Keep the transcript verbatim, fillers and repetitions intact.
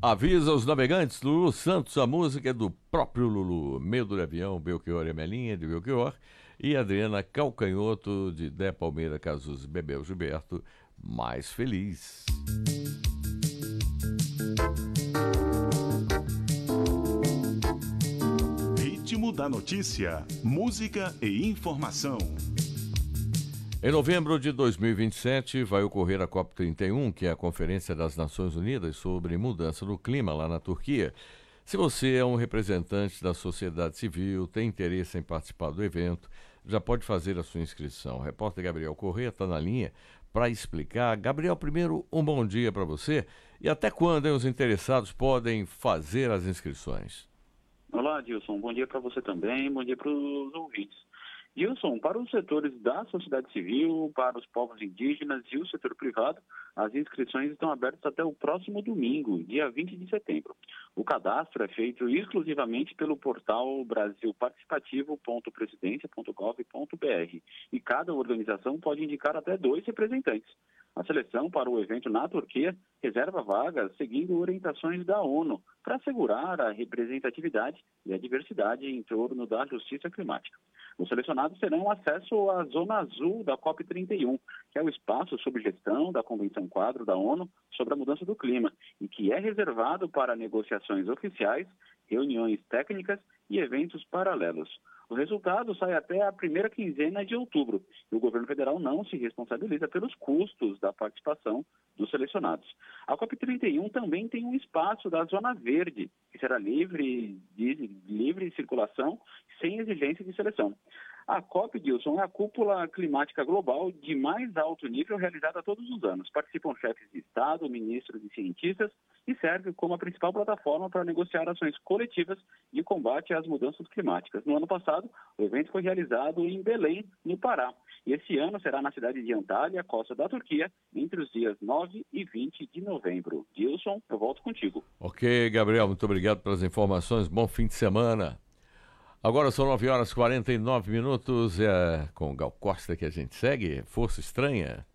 Avisa os navegantes, Lulu Santos, a música é do próprio Lulu. Medo de Avião, Belchior e Melinha, de Belchior. E Adriana Calcanhoto, de Dé Palmeira, Casus, Bebel Gilberto, Mais Feliz. Ritmo da notícia, música e informação. Em novembro de dois mil e vinte e sete vai ocorrer a COP trinta e um, que é a Conferência das Nações Unidas sobre Mudança do Clima, lá na Turquia. Se você é um representante da sociedade civil, tem interesse em participar do evento, já pode fazer a sua inscrição. O repórter Gabriel Corrêa está na linha para explicar. Gabriel, primeiro, um bom dia para você. E até quando hein, os interessados podem fazer as inscrições? Olá, Dilson. Bom dia para você também. Bom dia para os ouvintes. Dilson, para os setores da sociedade civil, para os povos indígenas e o setor privado, as inscrições estão abertas até o próximo domingo, dia vinte de setembro. O cadastro é feito exclusivamente pelo portal brasil participativo ponto presidência ponto gov ponto br e cada organização pode indicar até dois representantes. A seleção para o evento na Turquia reserva vagas seguindo orientações da ONU para assegurar a representatividade e a diversidade em torno da justiça climática. Os selecionados terão acesso à Zona Azul da COP trinta e um, que é o espaço sob gestão da Convenção Quadro da ONU sobre a mudança do clima e que é reservado para negociações oficiais, reuniões técnicas e eventos paralelos. O resultado sai até a primeira quinzena de outubro e o governo federal não se responsabiliza pelos custos da participação dos selecionados. A COP trinta e um também tem um espaço da Zona Verde, que será livre de livre circulação, sem exigência de seleção. A COP, Dilson, é a cúpula climática global de mais alto nível realizada todos os anos. Participam chefes de Estado, ministros e cientistas e serve como a principal plataforma para negociar ações coletivas de combate às mudanças climáticas. No ano passado, o evento foi realizado em Belém, no Pará. E esse ano será na cidade de Antalya, costa da Turquia, entre os dias nove e vinte de novembro. Dilson, eu volto contigo. Ok, Gabriel, muito obrigado pelas informações. Bom fim de semana. Agora são nove horas e quarenta e nove minutos, é com Gal Costa que a gente segue, Força Estranha.